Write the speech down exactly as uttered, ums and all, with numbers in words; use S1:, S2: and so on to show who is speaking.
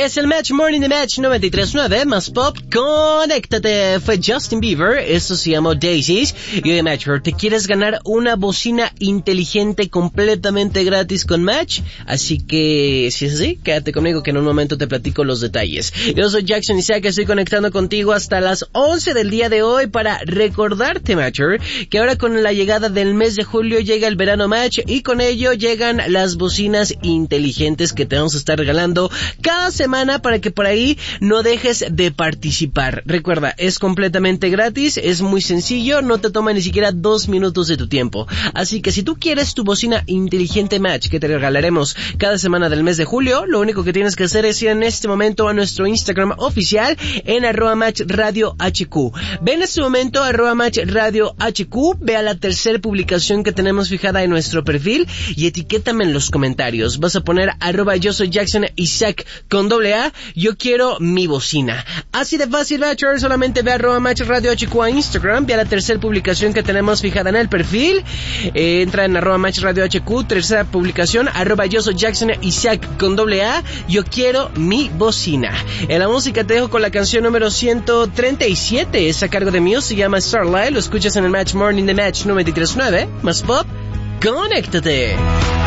S1: Es el Match Morning de Match noventa y tres punto nueve, más pop, conéctate. Fue Justin Bieber, esto se llamó Daisies. Y hoy Matcher, ¿te quieres ganar una bocina inteligente completamente gratis con Match? Así que, si es así, quédate conmigo que en un momento te platico los detalles. Yo soy Jackson Isaac, estoy conectando contigo hasta las once del día de hoy para recordarte, Matcher, que ahora con la llegada del mes de julio llega el verano Match y con ello llegan las bocinas inteligentes que te vamos a estar regalando cada semana para que por ahí no dejes de participar. Recuerda, es completamente gratis, es muy sencillo, no te toma ni siquiera dos minutos de tu tiempo. Así que si tú quieres tu bocina inteligente Match que te regalaremos cada semana del mes de julio, lo único que tienes que hacer es ir en este momento a nuestro Instagram oficial en arroba Match Radio H Q. Ve en este momento arroba Match Radio H Q, ve a la tercera publicación que tenemos fijada en nuestro perfil y etiquétame en los comentarios. Vas a poner arroba yo soy Jackson Isaac con doble A, yo quiero mi bocina. Así de fácil, Matcher, solamente ve a arroba Match Radio H Q a Instagram, ve a la tercera publicación que tenemos fijada en el perfil, eh, entra en arroba Match Radio H Q, tercera publicación, arroba yo soy Jackson Isaac con doble A, yo quiero mi bocina. En la música te dejo con la canción número ciento treinta y siete, es a cargo de Muse, se llama Starlight, lo escuchas en el Match Morning de Match noventa y tres punto nueve, más pop, conéctate.